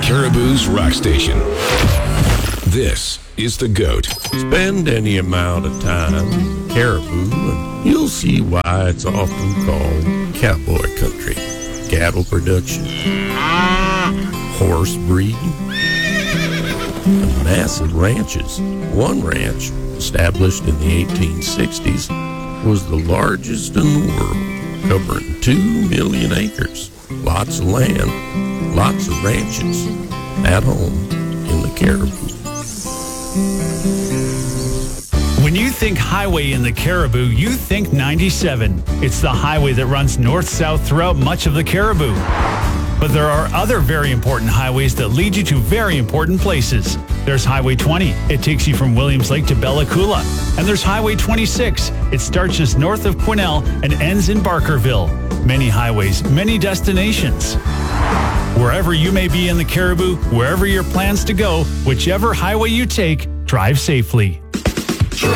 Caribou's rock station. This is The GOAT. Spend any amount of time in Caribou and you'll see why it's often called cowboy country. Cattle production, horse breeding, and massive ranches. One ranch, established in the 1860s, was the largest in the world, covering 2 million acres. Lots of land, lots of ranches at home in the Caribou. When you think highway in the Caribou, you think 97. It's the highway that runs north-south throughout much of the Caribou. But there are other very important highways that lead you to very important places. There's Highway 20. It takes you from Williams Lake to Bella Coola. And there's Highway 26. It starts just north of Quesnel and ends in Barkerville. Many highways, many destinations. Wherever you may be in the Caribou, wherever your plans to go, whichever highway you take, drive safely.